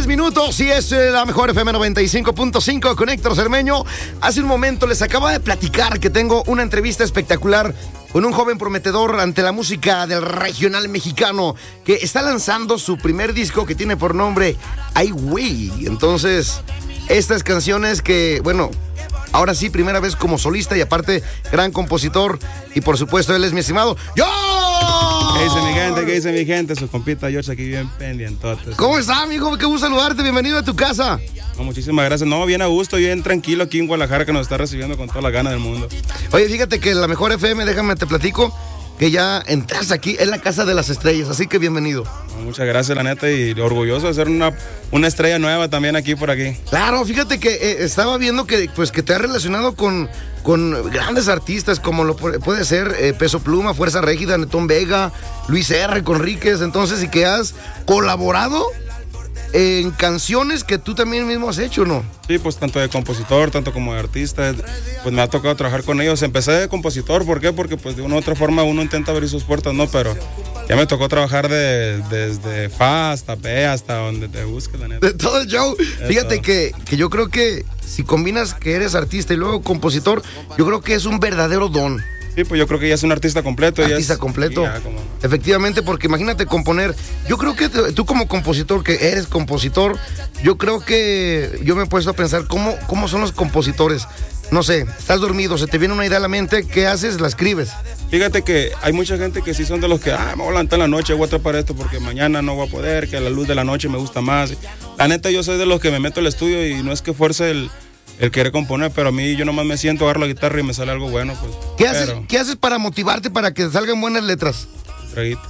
minutos y es la mejor FM 95.5 con Héctor Cermeño. Hace un momento les acaba de platicar que tengo una entrevista espectacular con un joven prometedor ante la música del regional mexicano que está lanzando su primer disco que tiene por nombre Ay Güey. Entonces, estas canciones que, bueno, ahora sí, primera vez como solista y aparte gran compositor. Y por supuesto, él es mi estimado ¡Yo! ¿Qué dice mi gente? ¿Qué dice mi gente? Su compita George aquí bien pendientotes. ¿Cómo está, amigo? Qué gusto saludarte. Bienvenido a tu casa. No, muchísimas gracias. No, bien a gusto, bien tranquilo aquí en Guadalajara que nos está recibiendo con toda la gana del mundo. Oye, fíjate que la mejor FM, déjame te platico, que ya entras aquí en la casa de las estrellas, así que bienvenido. No, muchas gracias, la neta, y orgulloso de ser una estrella nueva también aquí por aquí. Claro, fíjate que estaba viendo que te has relacionado con grandes artistas como puede ser Peso Pluma, Fuerza Régida, Netón Vega, Luis R. Conríquez, entonces, y que has colaborado en canciones que tú también mismo has hecho, ¿no? Sí, pues tanto de compositor, tanto como de artista, pues me ha tocado trabajar con ellos. Empecé de compositor, ¿por qué? Porque pues de una u otra forma uno intenta abrir sus puertas, ¿no? Pero ya me tocó trabajar desde Fa hasta P, hasta donde te busques, la neta. De todo el show. Fíjate que yo creo que si combinas que eres artista y luego compositor, yo creo que es un verdadero don. Sí, pues yo creo que ya es un artista completo. Artista completo. Ya, como... Efectivamente, porque imagínate componer. Yo creo que tú como compositor, que eres compositor, yo creo que yo me he puesto a pensar cómo son los compositores. No sé, estás dormido, se te viene una idea a la mente, ¿qué haces? La escribes. Fíjate que hay mucha gente que sí son de los que, me voy a levantar en la noche, voy a atrapar esto porque mañana no voy a poder, que la luz de la noche me gusta más. La neta, yo soy de los que me meto al estudio y no es que fuerce el querer componer, pero a mí yo nomás me siento, agarro la guitarra y me sale algo bueno, pues. ¿Qué haces para motivarte para que salgan buenas letras? Un traguito.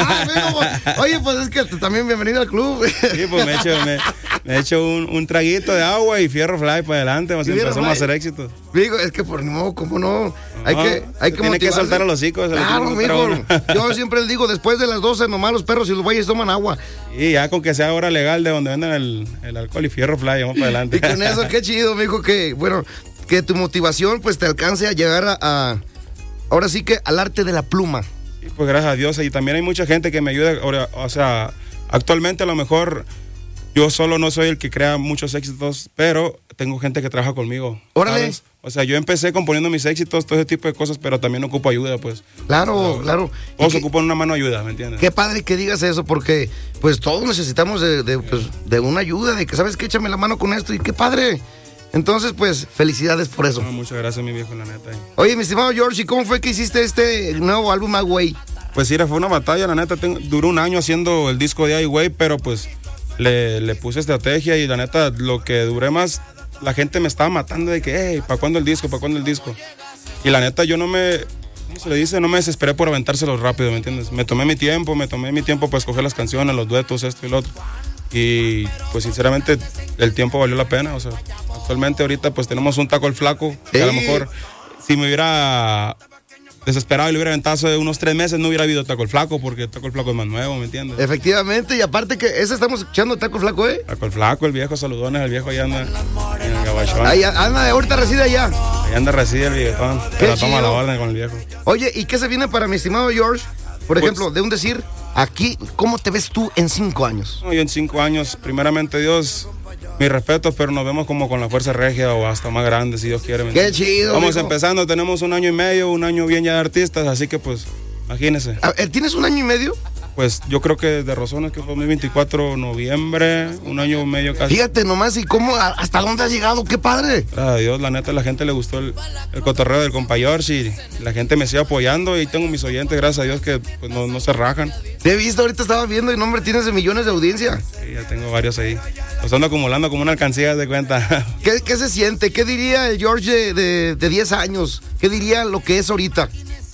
Oye, pues es que también bienvenido al club. Sí, pues me echo un traguito de agua y fierro fly para adelante, pues empezamos a hacer éxito. Digo, es que por no, ¿cómo no? Hay que tiene que soltar a los hijos. Claro, mijo. Yo siempre les digo, después de las 12 nomás los perros y los bueyes toman agua. Y ya con que sea hora legal de donde venden el alcohol y fierro fly, vamos para adelante. Y con eso, qué chido, mijo, que bueno, que tu motivación pues te alcance a llegar ahora sí que al arte de la pluma. Y pues gracias a Dios, y también hay mucha gente que me ayuda, o sea, actualmente a lo mejor yo solo no soy el que crea muchos éxitos, pero tengo gente que trabaja conmigo. Órale. ¿Sabes? O sea, yo empecé componiendo mis éxitos, todo ese tipo de cosas, pero también ocupo ayuda, pues. Claro. Todos ocupan una mano de ayuda, ¿me entiendes? Qué padre que digas eso, porque pues todos necesitamos de una ayuda, de que, ¿sabes qué? Échame la mano con esto, y qué padre. Entonces, pues, felicidades por eso. No, muchas gracias, mi viejo, la neta. Oye, mi estimado George, ¿y cómo fue que hiciste este nuevo álbum, Ay Güey? Pues sí, fue una batalla, la neta. Duró un año haciendo el disco de Ay Güey, pero pues le puse estrategia y la neta, lo que duré más, la gente me estaba matando de que, hey, ¿para cuándo el disco? ¿Para cuándo el disco? Y la neta, yo no me, ¿cómo se le dice? No me desesperé por aventárselos rápido, ¿me entiendes? Me tomé mi tiempo para escoger las canciones, los duetos, esto y lo otro. Y pues sinceramente el tiempo valió la pena. O sea, actualmente ahorita pues tenemos un Taco el Flaco que a lo mejor si me hubiera desesperado y le hubiera aventado hace unos 3 meses no hubiera habido Taco el Flaco, porque Taco el Flaco es más nuevo, ¿me entiendes? Efectivamente, y aparte que ese estamos escuchando Taco el Flaco, Taco el Flaco, el viejo, saludones, el viejo allá anda en el gabachón. Ahí anda, ahorita reside allá. Ahí anda reside el viejón, pero toma la orden con el viejo. Oye, ¿y qué se viene para mi estimado George? Por ejemplo, de un decir, aquí, ¿cómo te ves tú en 5 años? No, yo en 5 años, primeramente Dios, mis respetos, pero nos vemos como con la Fuerza Regia o hasta más grande, si Dios quiere. ¡Qué chido! Vamos empezando, tenemos 1 año y medio, 1 año bien ya de artistas, así que pues, imagínense. ¿Tienes 1 año y medio? Pues yo creo que de Razones, que fue 2024, noviembre, 1 año y medio casi. Fíjate nomás, ¿y cómo, hasta dónde has llegado? ¡Qué padre! Gracias a Dios, la neta, la gente le gustó el cotorreo del compa George y la gente me sigue apoyando y tengo mis oyentes, gracias a Dios, que pues, no se rajan. Te he visto, ahorita estaba viendo y no, hombre, tienes millones de audiencia. Sí, ya tengo varios ahí. Los ando acumulando como una alcancía, de cuenta. ¿Qué se siente? ¿Qué diría el George de 10 años? ¿Qué diría lo que es ahorita?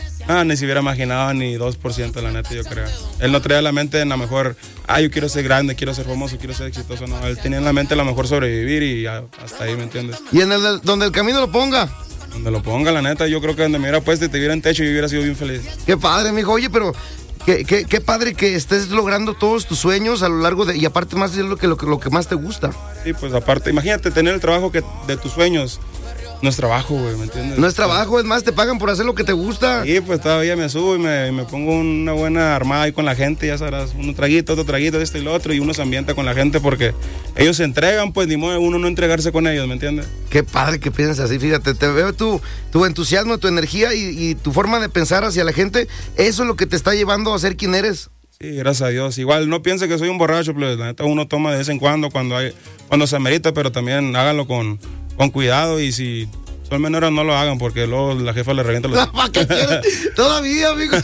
Ni se hubiera imaginado ni 2%, la neta, yo creo. Él no traía en la mente a lo mejor, yo quiero ser grande, quiero ser famoso, quiero ser exitoso. No, él tenía en la mente a lo mejor sobrevivir y hasta ahí, ¿me entiendes? ¿Y donde el camino lo ponga? Donde lo ponga, la neta, yo creo que donde me hubiera puesto y te hubiera en techo, yo hubiera sido bien feliz. Qué padre, mijo. Oye, pero qué padre que estés logrando todos tus sueños a lo largo y aparte más es lo que más te gusta. Sí, pues aparte, imagínate tener el trabajo de tus sueños. no es trabajo, güey, ¿me entiendes? No es trabajo, es más, te pagan por hacer lo que te gusta. Y pues todavía me subo y me pongo una buena armada ahí con la gente, ya sabrás, un traguito, otro traguito, esto y lo otro, y uno se ambienta con la gente porque ellos se entregan, pues ni modo de uno no entregarse con ellos, ¿me entiendes? Qué padre que piensas así, fíjate, te veo tu entusiasmo, tu energía y tu forma de pensar hacia la gente, eso es lo que te está llevando a ser quien eres. Sí, gracias a Dios. Igual no piense que soy un borracho, pues la neta uno toma de vez en cuando se amerita, pero también háganlo con cuidado y si son menores no lo hagan porque luego la jefa le revienta los... Todavía, amigo.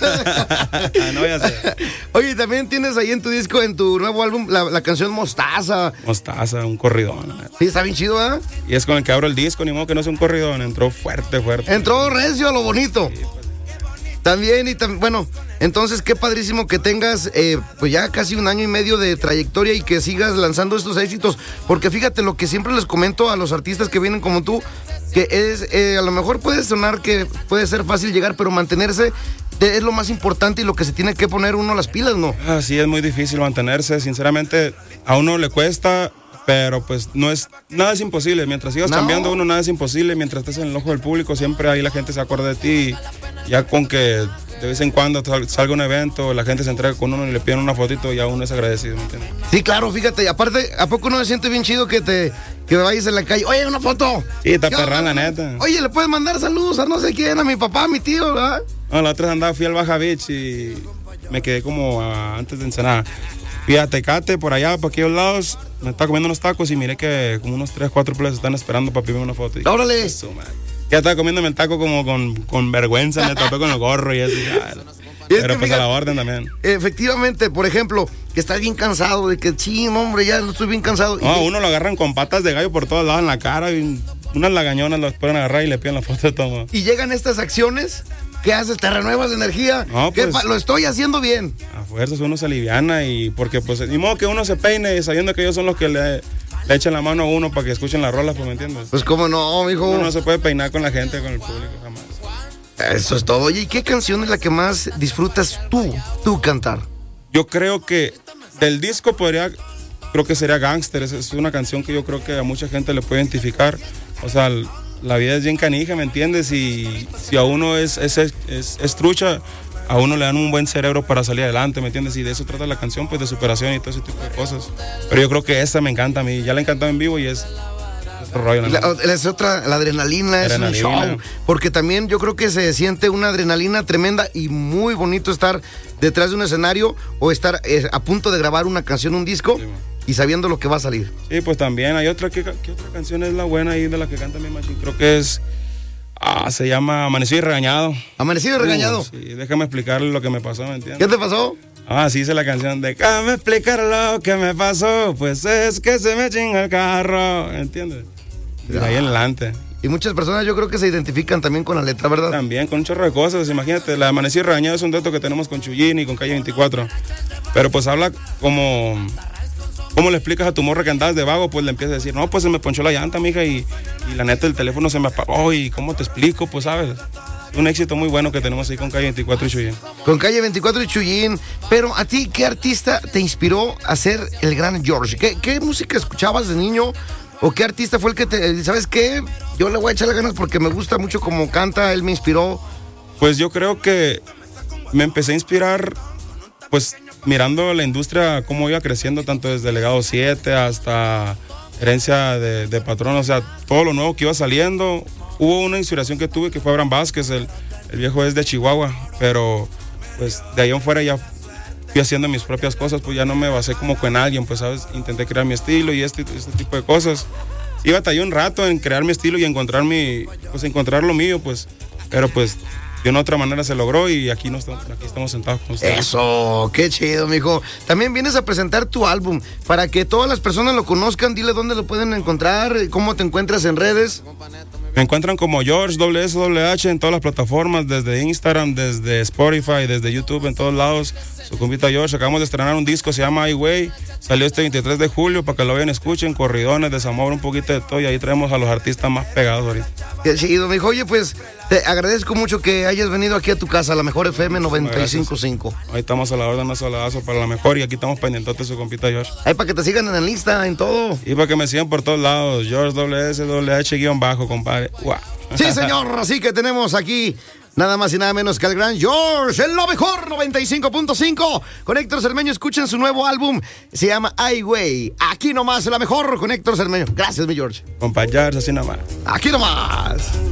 No, ya sé. Oye, también tienes ahí en tu disco, en tu nuevo álbum, la canción Mostaza. Mostaza, un corridón. Sí, está bien chido, ¿eh? Y es con el que abro el disco, ni modo que no sea un corridón, entró fuerte. Entró recio a lo bonito. Sí, pues. También, bueno, entonces qué padrísimo que tengas pues ya casi 1 año y medio de trayectoria y que sigas lanzando estos éxitos, porque fíjate lo que siempre les comento a los artistas que vienen como tú, que es, a lo mejor puede sonar que puede ser fácil llegar, pero mantenerse es lo más importante y lo que se tiene que poner uno las pilas, ¿no? Sí, es muy difícil mantenerse, sinceramente a uno le cuesta, pero pues nada es imposible, mientras sigas cambiando uno nada es imposible, mientras estés en el ojo del público siempre ahí la gente se acuerda de ti, ya con que de vez en cuando salga un evento, la gente se entrega con uno y le piden una fotito, ya uno es agradecido, ¿me entiendes? Sí, claro, fíjate, y aparte, ¿a poco uno se siente bien chido que vayas en la calle? Oye, una foto. Sí, está perrán, la neta. Oye, le puedes mandar saludos a no sé quién, a mi papá, a mi tío, ¿verdad? No, la otra vez andaba, fui al Baja Beach y me quedé como antes de Ensenada. Fui a Tecate, por allá, por aquellos lados, me estaba comiendo unos tacos y miré que como unos 3, 4 players están esperando para pedirme una foto. Y, ¡órale! Ya estaba comiéndome el taco como con vergüenza, me tapé con el gorro y eso. Pero pues a la orden también. Efectivamente, por ejemplo, que estás bien cansado, de que sí, hombre, ya estoy bien cansado. No, uno lo agarran con patas de gallo por todos lados en la cara y unas lagañonas los pueden agarrar y le piden la foto de todo. Y llegan estas acciones, ¿qué haces? ¿Te renuevas de energía? No, pues, lo estoy haciendo bien. A fuerzas uno se aliviana y porque pues ni modo que uno se peine sabiendo que ellos son los que le echan la mano a uno para que escuchen las rolas, pues ¿me entiendes? Pues cómo no, mijo. Uno no se puede peinar con la gente, con el público, jamás. Eso es todo. Oye, ¿y qué canción es la que más disfrutas tú cantar? Yo creo que del disco creo que sería Gangster. Es una canción que yo creo que a mucha gente le puede identificar. O sea, la vida es bien canija, ¿me entiendes? Y si a uno es trucha, a uno le dan un buen cerebro para salir adelante, ¿me entiendes? Y de eso trata la canción, pues de superación y todo ese tipo de cosas. Pero yo creo que esta me encanta a mí. Ya la he cantado en vivo y es otro rollo. Es otra, la adrenalina es un show. Porque también yo creo que se siente una adrenalina tremenda y muy bonito estar detrás de un escenario o estar a punto de grabar una canción, un disco. Sí, y sabiendo lo que va a salir. Sí, pues también hay otra. ¿Qué otra canción es la buena ahí de la que canta mi machín? Creo que es... se llama Amanecido y Regañado. ¿Amanecido y Regañado? Sí, déjame explicarle lo que me pasó, ¿me entiendes? ¿Qué te pasó? Sí hice la canción de déjame explicar lo que me pasó, pues es que se me chinga el carro, ¿entiendes? Y ahí en adelante. Y muchas personas yo creo que se identifican también con la letra, ¿verdad? También, con un chorro de cosas. Imagínate, la Amanecido y Regañado es un dueto que tenemos con Chuyín y con Calle 24. Pero pues habla como... ¿Cómo le explicas a tu morra que andabas de vago? Pues le empiezas a decir, no, pues se me ponchó la llanta, mija, y la neta el teléfono se me apagó, y ¿cómo te explico? Pues, ¿sabes? Un éxito muy bueno que tenemos ahí con Calle 24 y Chuyín. Con Calle 24 y Chuyín. Pero a ti, ¿qué artista te inspiró a ser el gran George? ¿Qué música escuchabas de niño? ¿O qué artista fue el que te... ¿Sabes qué? Yo le voy a echarle ganas porque me gusta mucho cómo canta, él me inspiró. Pues yo creo que me empecé a inspirar, pues... mirando la industria, cómo iba creciendo, tanto desde Legado 7 hasta Herencia de Patrón, o sea, todo lo nuevo que iba saliendo. Hubo una inspiración que tuve que fue Abraham Vázquez, el viejo es de Chihuahua, pero pues de ahí en fuera ya fui haciendo mis propias cosas, pues ya no me basé como con alguien, pues sabes, intenté crear mi estilo y este tipo de cosas. Sí batallé un rato en crear mi estilo y encontrar lo mío, pues, pero pues de una otra manera se logró y aquí estamos sentados con ustedes. Eso, qué chido, mijo. También vienes a presentar tu álbum. Para que todas las personas lo conozcan, dile dónde lo pueden encontrar, cómo te encuentras en redes. Me encuentran como George WSWH en todas las plataformas, desde Instagram, desde Spotify, desde YouTube, en todos lados. Su compita George. Acabamos de estrenar un disco, se llama Highway. Salió este 23 de julio para que lo vean, escuchen, corridones, desamor, un poquito de todo. Y ahí traemos a los artistas más pegados ahorita. Qué chido, mijo. Oye, pues te agradezco mucho que hayas venido aquí a tu casa, la mejor FM 95.5. Ahí estamos a la orden, un saladazo para la mejor y aquí estamos pendientes de su compita George. Ahí para que te sigan en el Insta, en todo. Y para que me sigan por todos lados, George WS_H_, compadre. Wow. Sí, señor, así que tenemos aquí nada más y nada menos que el gran George, en lo mejor 95.5. Con Héctor Cermeño, escuchen su nuevo álbum, se llama Ay Güey. Aquí nomás, la mejor con Héctor Cermeño. Gracias, mi George. Compa George, así nomás. Aquí nomás.